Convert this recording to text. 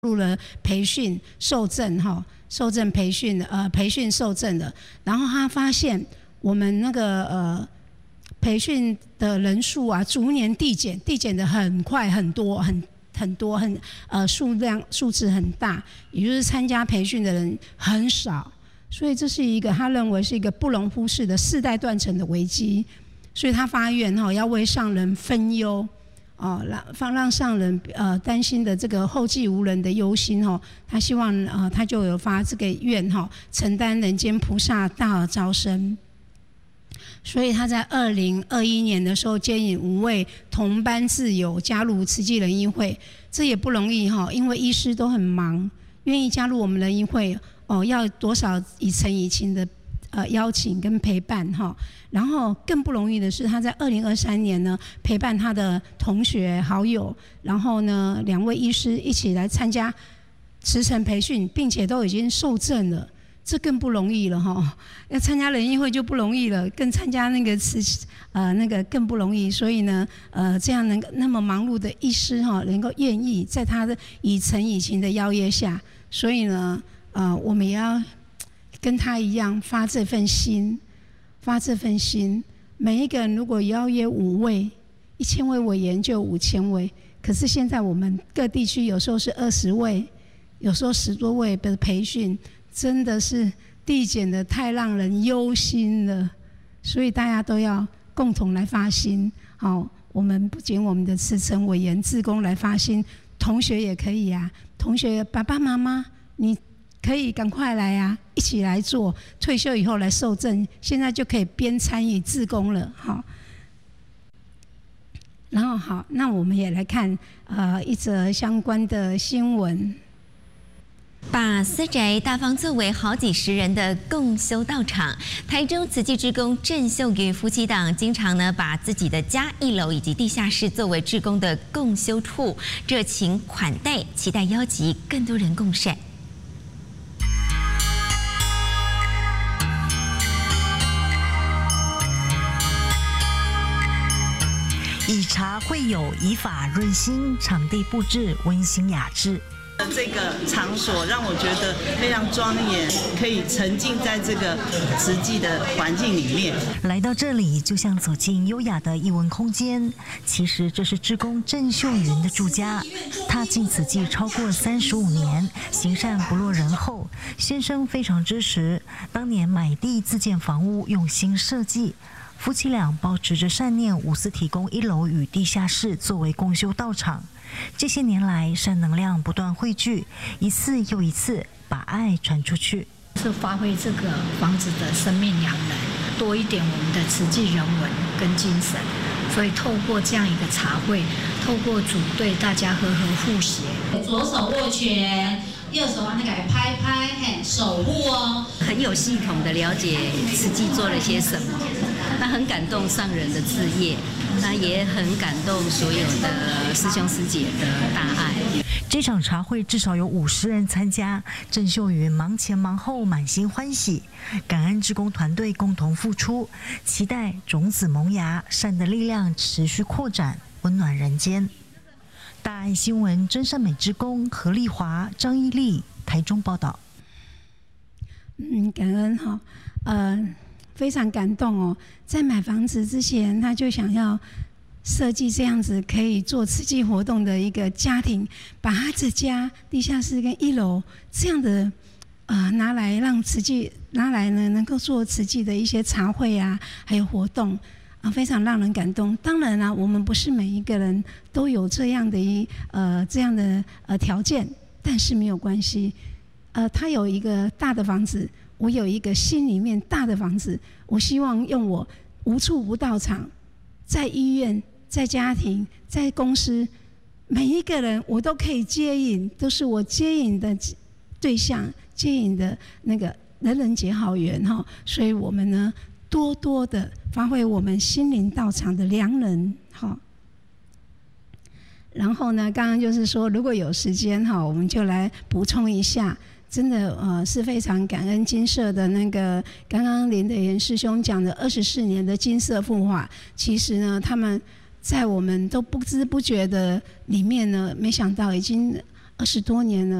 入了培训受证受证培训培训受证的，然后他发现我们那个培训的人数啊逐年递减的很快很多数字很大，也就是参加培训的人很少，所以这是一个他认为是一个不容忽视的世代断层的危机，所以他发愿要为上人分忧。让上人担心的这个后继无人的忧心他希望他就有发这个愿承担人间菩萨大而招生，所以他在2021年的时候接引5位同班挚友加入慈济人医会，这也不容易因为医师都很忙，愿意加入我们人医会要多少以诚以情的邀请跟陪伴然后更不容易的是，他在2023年呢陪伴他的同学好友，然后呢2位医师一起来参加慈诚培训，并且都已经受证了，这更不容易了要参加人医会就不容易了，更参加那个那个更不容易，所以呢这样那么忙碌的医师能够愿意在他的以诚以情的邀约下，所以呢我们也要跟他一样发这份心。每一个人如果邀约5位，1000位委员就5000位，可是现在我们各地区有时候是20位，有时候10多位的培训，真的是递减的太让人忧心了，所以大家都要共同来发心。我们不仅我们的慈诚委员志工来发心，同学也可以啊，同学爸爸妈妈你可以赶快来啊，一起来做，退休以后来受证，现在就可以边参与志工了然后好，那我们也来看一则相关的新闻。 把私宅大方作为好几十人的共修道场，台中慈济志工郑秀瑜夫妻档经常把自己的家1楼以及地下室作为志工的共修处，热情款待，期待邀集更多人共善。 以茶会友，以法润心，场地布置温馨雅致。 这个场所让我觉得非常庄严，可以沉浸在这个慈济的环境里面。 来到这里，就像走进优雅的艺文空间。其实这是志工郑秀云的住家。踏进慈济超过35年，行善不落人后，先生非常支持，当年买地自建房屋，用心设计。夫妻俩保持着善念，无私提供1楼与地下室作为共修道场。这些年来，善能量不断汇聚，一次又一次把爱传出去。 是发挥这个房子的生命良能，多一点我们的慈济人文跟精神。所以透过这样一个茶会，透过组队，大家和互协， 左手握拳，右手往那个拍拍，守护哦。 很有系统的了解慈济做了些什么，那很感动上人的志业，那也很感动所有的师兄师姐的大爱。 这场茶会至少有50人参加，郑秀云忙前忙后，满心欢喜，感恩志工团队共同付出，期待种子萌芽，善的力量持续扩展，温暖人间。大爱新闻真善美志工何丽华、张依丽台中报道。 感恩非常感动在买房子之前，他就想要设计这样子可以做慈济活动的一个家庭，把他的家地下室跟1楼这样的拿来让慈济拿来呢能够做慈济的一些茶会啊，还有活动非常让人感动。当然我们不是每一个人都有这样的条件，但是没有关系。他有一个大的房子，我有一个心里面大的房子，我希望用我无处不到场，在医院、在家庭、在公司，每一个人我都可以接引，都是我接引的对象，接引的那个人人结好缘所以我们呢，多多的发挥我们心灵道场的良能然后呢，刚刚就是说，如果有时间我们就来补充一下。真的是非常感恩金色的那个刚刚林德元师兄讲的24年的金色护法，其实呢，他们在我们都不知不觉的里面呢，没想到已经 20多年了。